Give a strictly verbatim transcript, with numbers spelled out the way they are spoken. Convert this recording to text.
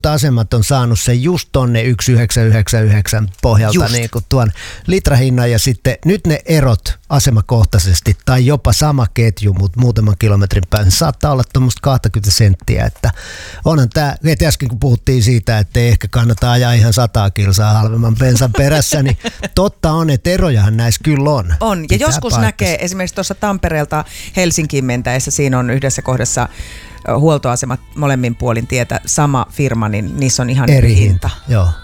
asemat on saanut sen just tonne yksi yhdeksän yhdeksän yhdeksän pohjalta niin kuin tuon litrahinnan ja sitten nyt ne erot asemakohtaisesti tai jopa sama ketju, mutta muutaman kilometrin päässä saattaa olla tuommoista kaksikymmentä senttiä, että onhan tämä, heti äsken kun puhuttiin siitä, että ei ehkä kannata ajaa ihan sataa kilsaa halvemman bensan perässä, niin totta on, että erojahan näissä kyllä on. On, ja Pitää joskus paikkansa. näkee esimerkiksi tuossa Tampereelta Helsinkiin mentäessä, siinä on yhdessä kohdassa huoltoasemat molemmin puolin tietä, sama firma, niin niissä on ihan eri hinta. Joo.